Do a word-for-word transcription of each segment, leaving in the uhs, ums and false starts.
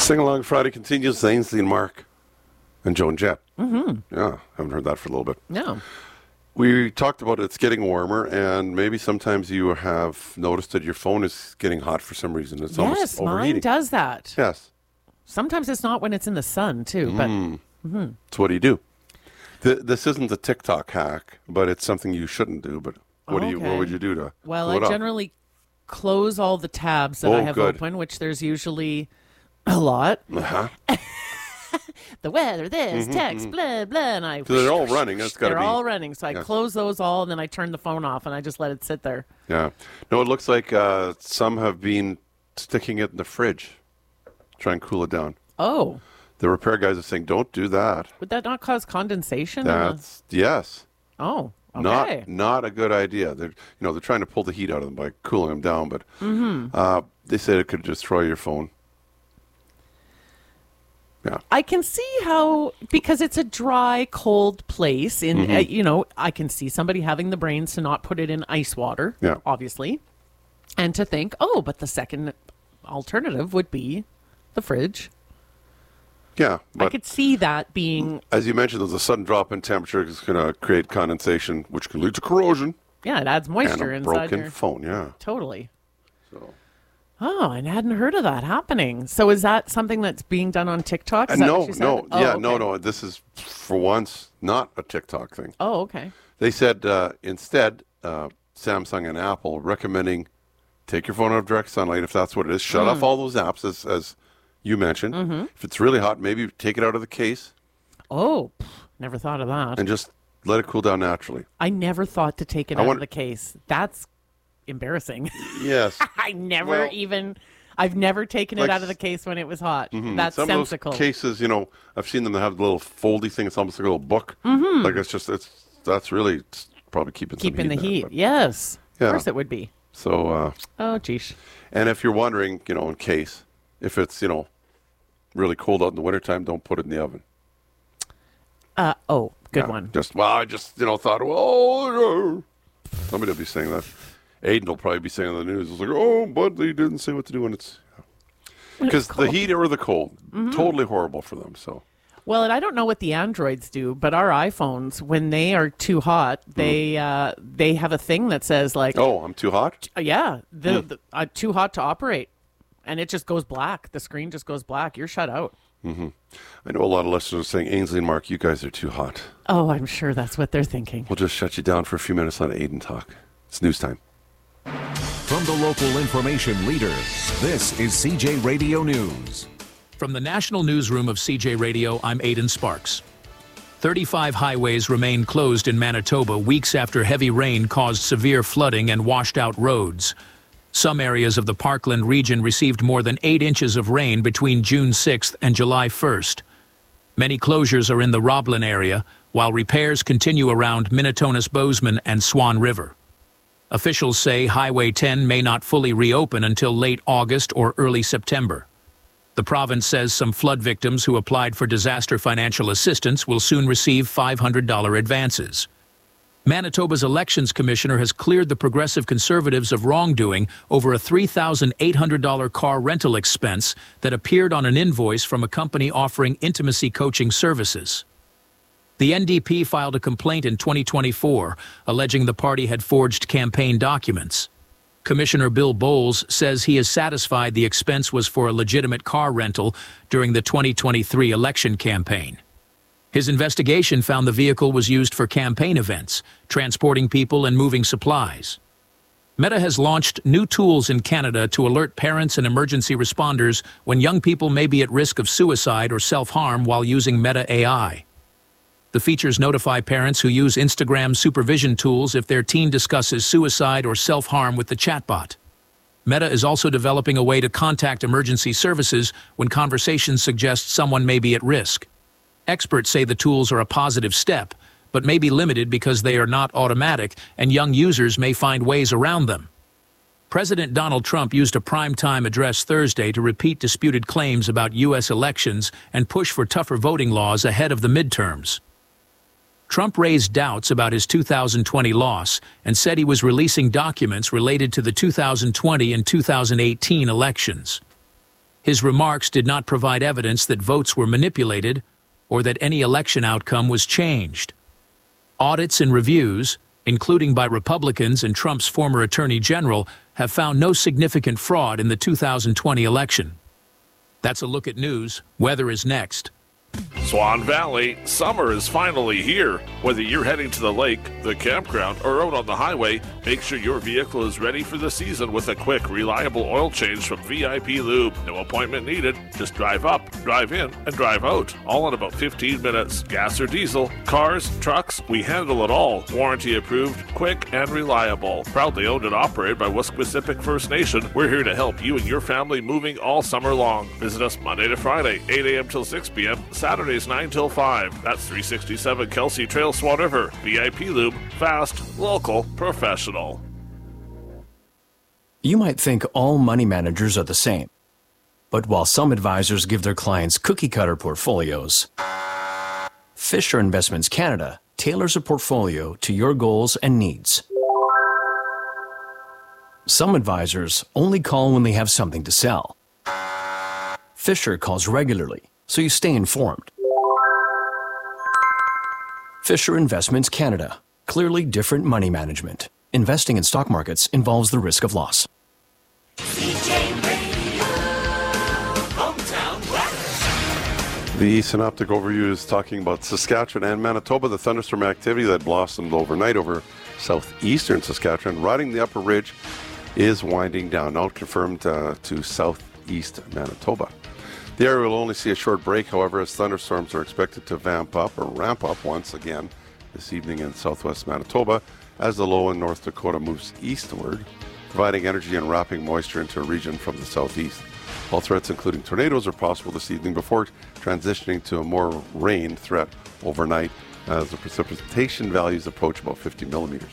Sing Along Friday continues. Ainsley and Mark and Joan Jett. Mm-hmm. Yeah, haven't heard that for a little bit. No. We talked about it's getting warmer, and maybe sometimes you have noticed that your phone is getting hot for some reason. It's almost Yes, overheating. mine does that. Yes. Sometimes it's not when it's in the sun, too. But Mm. mm-hmm. So what do you do? Th- this isn't a TikTok hack, but it's something you shouldn't do. But what do you? What Okay. would you do to? Well, cool it I off? generally close all the tabs that Oh, I have good. open, which there's usually a lot. Uh-huh. The weather, this, Mhm, text, mhm. blah, blah, and I... So they're all running. That's got to They're be. all running, so I Yes. close those all, and then I turn the phone off, and I just let it sit there. Yeah. No, it looks like uh, some have been sticking it in the fridge, try and cool it down. Oh. The repair guys are saying, don't do that. Would that not cause condensation? in the- That's yes. Oh, okay. Not not a good idea. They're you know they're trying to pull the heat out of them by cooling them down, but Mhm. uh, they said it could destroy your phone. Yeah. I can see how, because it's a dry, cold place, in Mhm. uh, you know, I can see somebody having the brains to not put it in ice water, Yeah. obviously, and to think, oh, but the second alternative would be the fridge. Yeah, I but could see that being, as you mentioned, there's a sudden drop in temperature is going to create condensation, which can lead to corrosion yeah, it adds moisture and a inside broken your... phone. Yeah. Totally. So. Oh, I hadn't heard of that happening. So is that something that's being done on TikTok? Is Uh, that no, what you said? no, Oh, yeah, okay. no, no. This is for once not a TikTok thing. Oh, okay. They said uh, instead, uh, Samsung and Apple recommending take your phone out of direct sunlight if that's what it is. Shut Mm. off all those apps as, as you mentioned. Mhm. If it's really hot, maybe take it out of the case Oh, pff, never thought of that. and just let it cool down naturally. I never thought to take it I out want- of the case. That's embarrassing. Yes. I never Well- even, I've never taken Like it out of the case when it was hot. Mhm. That's Some sensical. of those cases, you know, I've seen them that have the little foldy thing. It's almost like a little book. Mhm. Like it's just, it's that's really it's probably keeping some Keeping the heat. in it, heat. but- Yes. Yeah. Of course it would be. So, uh, Oh, geez. and if you're wondering, you know, in case, if it's, you know, really cold out in the wintertime, don't put it in the oven. Uh, oh, good Yeah, one. Just, well, I just, you know, thought, oh, somebody will be saying that. Aiden will probably be saying on the news, it's like, oh, but they didn't say what to do when it's, because the heat or the cold, Mhm. totally horrible for them, so. Well, and I don't know what the Androids do, but our iPhones, when they are too hot, they uh, they have a thing that says like, Oh, I'm too hot? uh, yeah, the, Hmm. the uh, too hot to operate, and it just goes black. The screen just goes black. You're shut out. hmm I know a lot of listeners are saying, Ainsley and Mark, you guys are too hot. Oh, I'm sure that's what they're thinking. We'll just shut you down for a few minutes on Aiden Talk. It's news time. From the local information leader, this is C J Radio News. From the National Newsroom of C J Radio, I'm Aidan Sparks. thirty-five highways remain closed in Manitoba weeks after heavy rain caused severe flooding and washed out roads. Some areas of the Parkland region received more than eight inches of rain between June sixth and July first. Many closures are in the Roblin area, while repairs continue around Minitonas Bozeman and Swan River. Officials say Highway ten may not fully reopen until late August or early September. The province says some flood victims who applied for disaster financial assistance will soon receive five hundred dollars advances. Manitoba's elections commissioner has cleared the Progressive Conservatives of wrongdoing over a three thousand eight hundred dollars car rental expense that appeared on an invoice from a company offering intimacy coaching services. The N D P filed a complaint in twenty twenty-four, alleging the party had forged campaign documents. Commissioner Bill Bowles says he is satisfied the expense was for a legitimate car rental during the twenty twenty-three election campaign. His investigation found the vehicle was used for campaign events, transporting people and moving supplies. Meta has launched new tools in Canada to alert parents and emergency responders when young people may be at risk of suicide or self-harm while using Meta A I. The features notify parents who use Instagram supervision tools if their teen discusses suicide or self-harm with the chatbot. Meta is also developing a way to contact emergency services when conversations suggest someone may be at risk. Experts say the tools are a positive step, but may be limited because they are not automatic and young users may find ways around them. President Donald Trump used a primetime address Thursday to repeat disputed claims about U S elections and push for tougher voting laws ahead of the midterms. Trump raised doubts about his two thousand twenty loss and said he was releasing documents related to the two thousand twenty and two thousand eighteen elections. His remarks did not provide evidence that votes were manipulated or that any election outcome was changed. Audits and reviews, including by Republicans and Trump's former Attorney General, have found no significant fraud in the two thousand twenty election. That's a look at news. Weather is next. Swan Valley, summer is finally here. Whether you're heading to the lake, the campground, or out on the highway, make sure your vehicle is ready for the season with a quick, reliable oil change from V I P Lube. No appointment needed. Just drive up, drive in, and drive out. All in about fifteen minutes. Gas or diesel, cars, trucks, we handle it all. Warranty approved, quick, and reliable. Proudly owned and operated by Wesquisipic First Nation, we're here to help you and your family moving all summer long. Visit us Monday to Friday, eight a.m. till six p.m., Saturdays nine till five. That's three sixty-seven Kelsey Trail, Swan River. V I P Lube, fast, local, professional. You might think all money managers are the same. But while some advisors give their clients cookie-cutter portfolios, Fisher Investments Canada tailors a portfolio to your goals and needs. Some advisors only call when they have something to sell. Fisher calls regularly, so you stay informed. Fisher Investments Canada. Clearly different money management. Investing in stock markets involves the risk of loss. The synoptic overview is talking about Saskatchewan and Manitoba. The thunderstorm activity that blossomed overnight over southeastern Saskatchewan, riding the upper ridge, is winding down. Now confirmed uh, to southeast Manitoba. The area will only see a short break, however, as thunderstorms are expected to vamp up or ramp up once again this evening in southwest Manitoba as the low in North Dakota moves eastward, providing energy and wrapping moisture into a region from the southeast. All threats, including tornadoes, are possible this evening before transitioning to a more rain threat overnight as the precipitation values approach about fifty millimeters.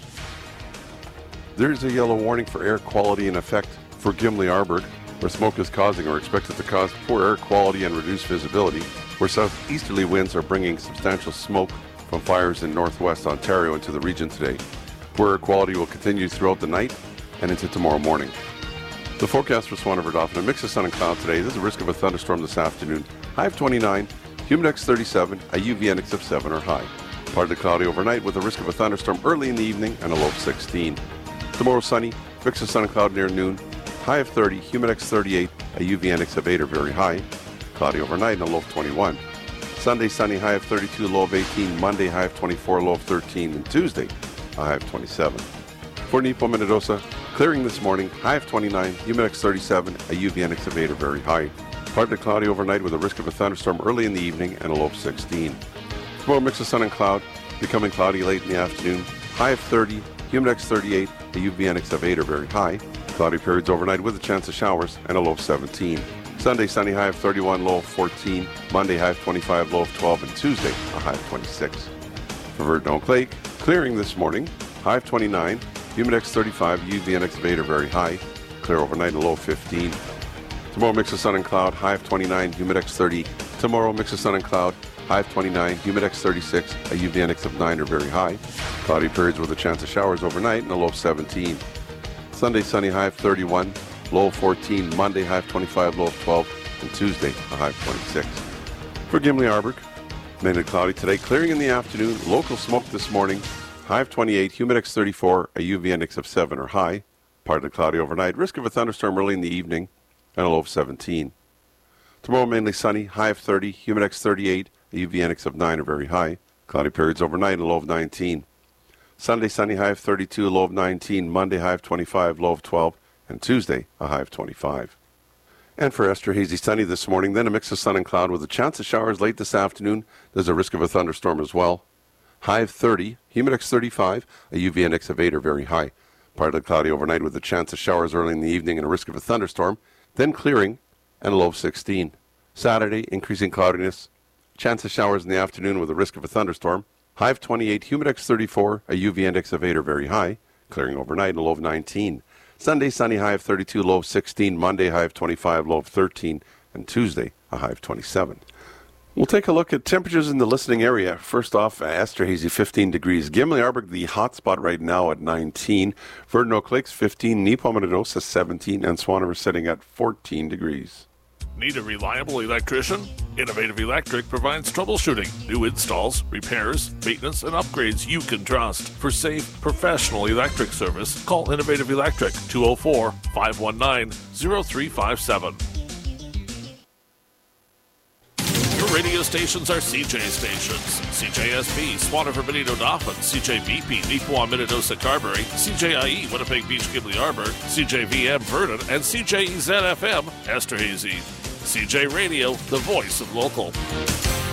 There is a yellow warning for air quality in effect for Gimli Arbor, where smoke is causing or expected to cause poor air quality and reduced visibility, where southeasterly winds are bringing substantial smoke from fires in northwest Ontario into the region today. Poor air quality will continue throughout the night and into tomorrow morning. The forecast for Swan River Dauphin, a mix of sun and cloud today. There's a risk of a thunderstorm this afternoon. High of twenty-nine, humidex thirty-seven, a U V index of seven or high. Partly cloudy overnight with a risk of a thunderstorm early in the evening and a low of sixteen. Tomorrow sunny, mix of sun and cloud near noon. High of thirty, humidex thirty-eight, a U V index of eight or very high. Cloudy overnight and a low of twenty-one. Sunday sunny, high of thirty-two, low of eighteen. Monday high of twenty-four, low of thirteen. And Tuesday, a high of twenty-seven. For Nipo Minnedosa, clearing this morning, high of twenty-nine, humidex thirty-seven, a U V index of eight or very high. Partly cloudy overnight with a risk of a thunderstorm early in the evening and a low of sixteen. Tomorrow mix of sun and cloud, becoming cloudy late in the afternoon. High of thirty, humidex thirty-eight, a U V index of eight or very high. Cloudy periods overnight with a chance of showers and a low of seventeen. Sunday sunny, high of thirty-one, low of fourteen. Monday high of twenty-five, low of twelve. And Tuesday a high of twenty-six. For Verdun Oak Lake, clearing this morning, high of twenty-nine, humidex thirty-five, U V index of eight or very high. Clear overnight, a low of fifteen. Tomorrow mix of sun and cloud, high of twenty-nine, humidex thirty. Tomorrow mix of sun and cloud, high of twenty-nine, humidex thirty-six, a U V index of nine or very high. Cloudy periods with a chance of showers overnight and a low of seventeen. Sunday sunny, high of thirty-one, low of fourteen. Monday high of twenty-five, low of twelve. And Tuesday a high of twenty-six. For Gimli Arbor, mainly cloudy today, clearing in the afternoon. Local smoke this morning, high of twenty-eight, humidex thirty-four, a U V index of seven or high. Partly cloudy overnight, risk of a thunderstorm early in the evening and a low of seventeen. Tomorrow mainly sunny, high of thirty, humidex thirty-eight, a U V index of nine or very high. Cloudy periods overnight and a low of nineteen. Sunday sunny, high of thirty-two, low of nineteen. Monday high of twenty-five, low of twelve. And Tuesday a high of twenty-five. And for Esterhazy, sunny this morning, then a mix of sun and cloud with a chance of showers late this afternoon. There's a risk of a thunderstorm as well. High of thirty, humidex thirty-five, a U V index of eight or very high. Partly cloudy overnight with a chance of showers early in the evening and a risk of a thunderstorm. Then clearing and a low of sixteen. Saturday, increasing cloudiness. Chance of showers in the afternoon with a risk of a thunderstorm. High of twenty-eight, humidex thirty-four, a U V index of eight or very high. Clearing overnight and a low of nineteen. Sunday, sunny, high of thirty-two, low of sixteen. Monday, high of twenty-five, low of thirteen. And Tuesday, a high of twenty-seven. We'll take a look at temperatures in the listening area. First off, Esterhazy, fifteen degrees. Gimli Arbor, the hot spot right now at nineteen. Verdun Oak Lakes, fifteen. Nipo Minnedosa, seventeen. And Swan River sitting at fourteen degrees. Need a reliable electrician? Innovative Electric provides troubleshooting, new installs, repairs, maintenance, and upgrades you can trust. For safe, professional electric service, call Innovative Electric, two oh four, five one nine, oh three five seven. Your radio stations are C J stations. C J S B, Swanner, Benito, Dauphin, C J B P, Neepawa, Minnedosa, Carberry, C J I E, Winnipeg Beach, Gimli Arbor, C J V M, Vernon, and C J E Z F M, Esterhazy. C J Radio, the voice of local.